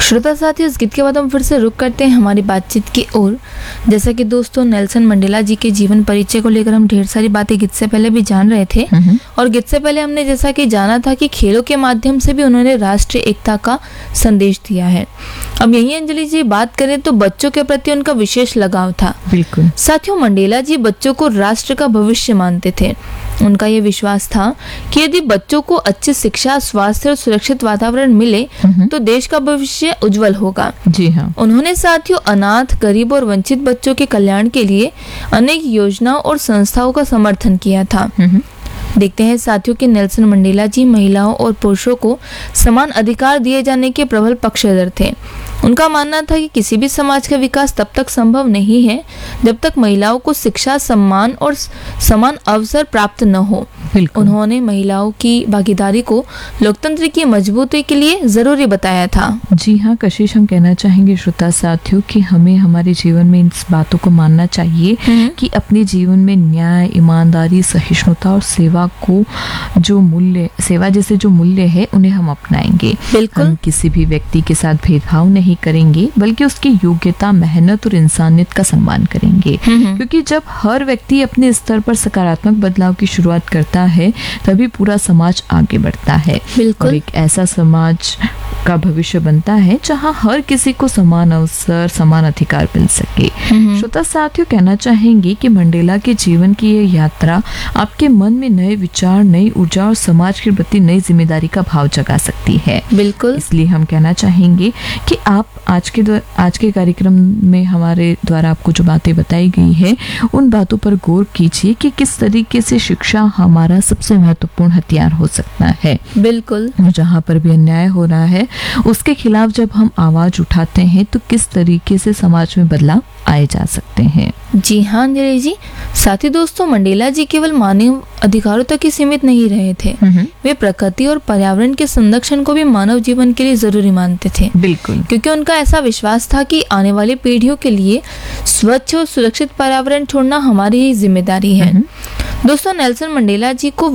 श्रोता साथियों, इस गीत के बाद हम फिर से रुक करते हैं हमारी बातचीत की ओर। जैसा कि दोस्तों, नेल्सन मंडेला जी के जीवन परिचय को लेकर हम ढेर सारी बातें गीत से पहले भी जान रहे थे। और गीत से पहले हमने जैसा कि जाना था कि खेलों के माध्यम से भी उन्होंने राष्ट्रीय एकता का संदेश दिया है। अब यही अंजलि जी बात करें तो बच्चों के प्रति उनका विशेष लगाव था। बिल्कुल साथियों, मंडेला जी बच्चों को राष्ट्र का भविष्य मानते थे। उनका यह विश्वास था कि यदि बच्चों को अच्छी शिक्षा, स्वास्थ्य और सुरक्षित वातावरण मिले तो देश का भविष्य उज्जवल होगा। जी हाँ। उन्होंने साथियों अनाथ, गरीब और वंचित बच्चों के कल्याण के लिए अनेक योजनाओं और संस्थाओं का समर्थन किया था। देखते हैं साथियों कि नेल्सन मंडेला जी महिलाओं और पुरुषों को समान अधिकार दिए जाने के प्रबल पक्षधर थे। उनका मानना था कि किसी भी समाज का विकास तब तक संभव नहीं है जब तक महिलाओं को शिक्षा, सम्मान और समान अवसर प्राप्त न हो। उन्होंने महिलाओं की भागीदारी को लोकतंत्र की मजबूती के लिए जरूरी बताया था। जी हाँ कशिश, हम कहना चाहेंगे श्रोता साथियों कि हमें हमारे जीवन में इन बातों को मानना चाहिए कि अपने जीवन में न्याय, ईमानदारी, सहिष्णुता और सेवा जैसे जो मूल्य है उन्हें हम अपनाएंगे। बिल्कुल। हम किसी भी व्यक्ति के साथ भेदभाव नहीं करेंगे बल्कि उसकी योग्यता, मेहनत और इंसानियत का सम्मान करेंगे। क्योंकि जब हर व्यक्ति अपने स्तर पर सकारात्मक बदलाव की शुरुआत करता है तभी पूरा समाज आगे बढ़ता है। बिल्कुल। और एक ऐसा समाज का भविष्य बनता है जहां हर किसी को समान अवसर, समान अधिकार मिल सके। श्रोता साथियों, कहना चाहेंगे कि मंडेला के जीवन की यह यात्रा आपके मन में नए विचार, नई ऊर्जा और समाज के प्रति नई जिम्मेदारी का भाव जगा सकती है। बिल्कुल। इसलिए हम कहना चाहेंगे कि आप आज के कार्यक्रम में हमारे द्वारा आपको जो बातें बताई गई है उन बातों पर गौर कीजिए कि किस तरीके से शिक्षा हमारा सबसे महत्वपूर्ण हथियार हो सकता है। बिल्कुल। जहाँ पर भी अन्याय हो रहा है उसके खिलाफ जब हम आवाज उठाते हैं तो किस तरीके से समाज में बदलाव आए जा सकते हैं। जी हाँ अंजलि जी। साथी दोस्तों, मंडेला जी केवल मानव अधिकारों तक ही सीमित नहीं रहे थे। वे प्रकृति और पर्यावरण के संरक्षण को भी मानव जीवन के लिए जरूरी मानते थे। बिल्कुल। क्योंकि उनका ऐसा विश्वास था कि आने वाली पीढ़ियों के लिए स्वच्छ और सुरक्षित पर्यावरण छोड़ना हमारी ही जिम्मेदारी है। दोस्तों, नेल्सन मंडेला जी को